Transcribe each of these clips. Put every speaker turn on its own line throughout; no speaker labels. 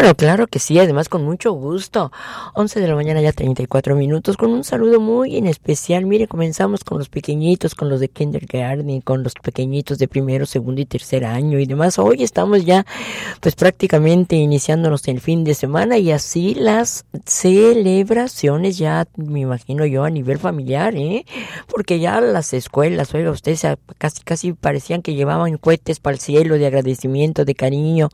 Claro que sí, además con mucho gusto. 11 de la mañana ya 34 minutos, con un saludo muy en especial. Mire, comenzamos con los pequeñitos, con los de kindergarten, con los pequeñitos de primero, segundo y tercer año y demás. Hoy estamos ya pues prácticamente iniciándonos el fin de semana y así las celebraciones ya me imagino yo a nivel familiar, porque ya las escuelas, oiga usted, casi parecían que llevaban cohetes para el cielo de agradecimiento, de cariño,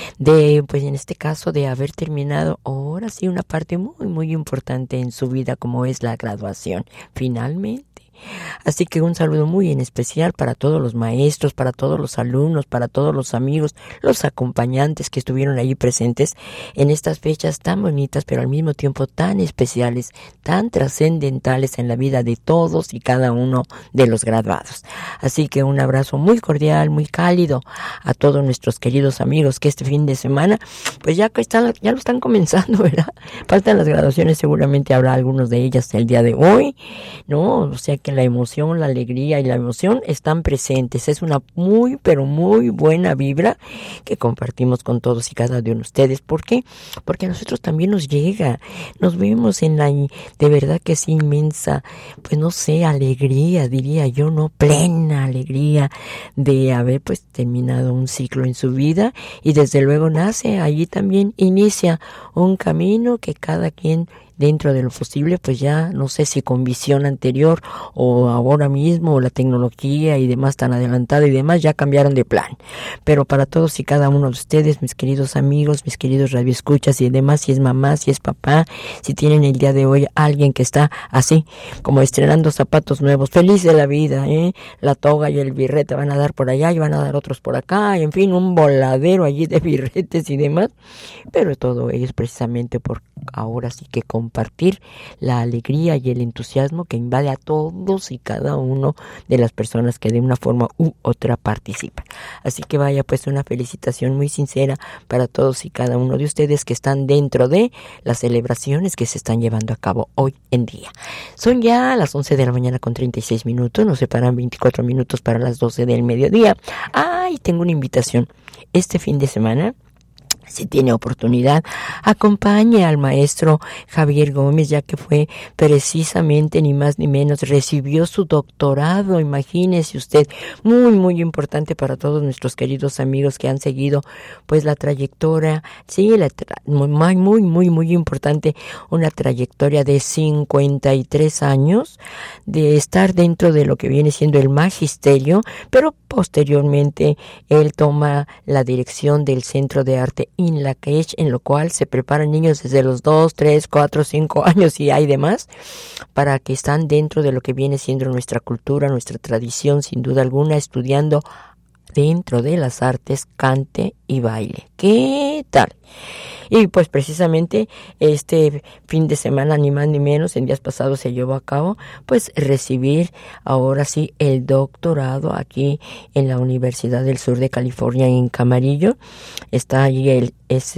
de pues en este caso de haber terminado ahora sí una parte muy importante en su vida como es la graduación finalmente. Así que un saludo muy en especial para todos los maestros, para todos los alumnos, para todos los amigos, los acompañantes que estuvieron allí presentes en estas fechas tan bonitas, pero al mismo tiempo tan especiales, tan trascendentales en la vida de todos y cada uno de los graduados. Así que un abrazo muy cordial, muy cálido a todos nuestros queridos amigos que este fin de semana, pues ya lo están comenzando, ¿verdad? Faltan las graduaciones, seguramente habrá algunos de ellas el día de hoy, ¿no? O sea que la emoción, la alegría y la emoción están presentes. Es una pero muy buena vibra que compartimos con todos y cada uno de ustedes. ¿Por qué? Porque a nosotros también nos llega. Nos vemos en la, de verdad que es inmensa, pues no sé, alegría, diría yo, ¿no? Plena alegría de haber pues terminado un ciclo en su vida y desde luego nace, allí también inicia un camino que cada quien dentro de lo posible, pues ya no sé si con visión anterior o ahora mismo o la tecnología y demás tan adelantada y demás ya cambiaron de plan. Pero para todos y cada uno de ustedes, mis queridos amigos, mis queridos radioescuchas y demás, si es mamá, si es papá, si tienen el día de hoy alguien que está así como estrenando zapatos nuevos, feliz de la vida, la toga y el birrete van a dar por allá y van a dar otros por acá, y en fin, un voladero allí de birretes y demás, pero todo ello es precisamente por ahora sí que compartir la alegría y el entusiasmo que invade a todos y cada uno de las personas que de una forma u otra participan. Así que vaya pues una felicitación muy sincera para todos y cada uno de ustedes que están dentro de las celebraciones que se están llevando a cabo hoy en día. Son ya las 11 de la mañana con 36 minutos, nos separan 24 minutos para las 12 del mediodía. Y tengo una invitación. Este fin de semana, si tiene oportunidad, acompañe al maestro Javier Gómez, ya que fue precisamente ni más ni menos, recibió su doctorado, imagínese usted, muy importante para todos nuestros queridos amigos que han seguido pues la trayectoria, sí, muy importante, una trayectoria de 53 años de estar dentro de lo que viene siendo el magisterio, pero posteriormente él toma la dirección del Centro de Arte Inlaquech, en lo cual se preparan niños desde los 2, 3, 4, 5 años y hay demás, para que están dentro de lo que viene siendo nuestra cultura, nuestra tradición, sin duda alguna, estudiando dentro de las artes, cante y baile. ¿Qué tal? Y pues precisamente este fin de semana, ni más ni menos, en días pasados se llevó a cabo, pues recibir ahora sí el doctorado aquí en la Universidad del Sur de California en Camarillo. Está allí el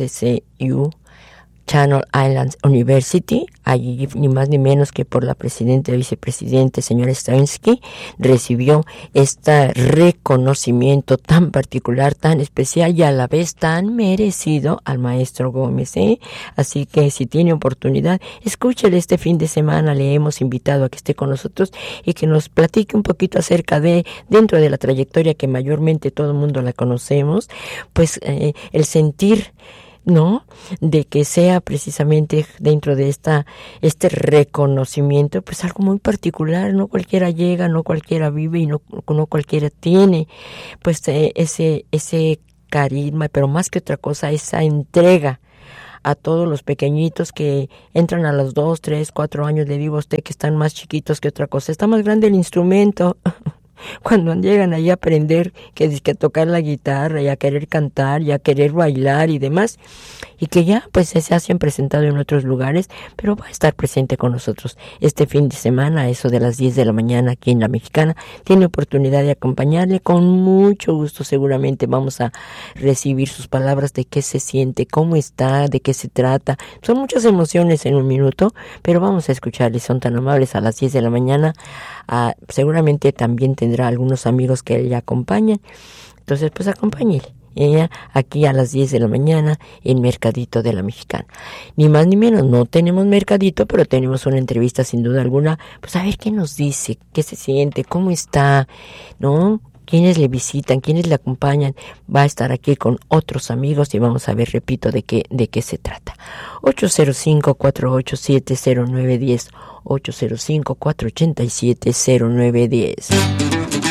SCU Channel Islands University, allí ni más ni menos que por la presidenta y vicepresidente, señora Stravinsky, recibió este reconocimiento tan particular, tan especial y a la vez tan merecido al maestro Gómez, Así que si tiene oportunidad, escúchele este fin de semana, le hemos invitado a que esté con nosotros y que nos platique un poquito acerca de, dentro de la trayectoria que mayormente todo el mundo la conocemos, pues el sentir, ¿no? De que sea precisamente dentro de este reconocimiento, pues algo muy particular, no cualquiera llega, no cualquiera vive y no cualquiera tiene, pues ese carisma, pero más que otra cosa, esa entrega a todos los pequeñitos que entran a los 2, 3, 4 años, le digo a usted que están más chiquitos que otra cosa, está más grande el instrumento. Cuando llegan ahí a aprender que tocar la guitarra y a querer cantar y a querer bailar y demás, y que ya pues se hacen presentado en otros lugares, pero va a estar presente con nosotros este fin de semana a eso de las 10 de la mañana aquí en La Mexicana. Tiene oportunidad de acompañarle, con mucho gusto seguramente vamos a recibir sus palabras de qué se siente, cómo está, de qué se trata. Son muchas emociones en un minuto, pero vamos a escucharles, son tan amables a las 10 de la mañana. Seguramente también tendrá algunos amigos que le acompañan, entonces pues acompáñele aquí a las 10 de la mañana en Mercadito de la Mexicana. Ni más ni menos, no tenemos Mercadito, pero tenemos una entrevista sin duda alguna, pues a ver qué nos dice, qué se siente, cómo está, ¿no? Quiénes le visitan, quiénes le acompañan. Va a estar aquí con otros amigos y vamos a ver, repito, de qué se trata. 805-487-0910, 805-487-0910.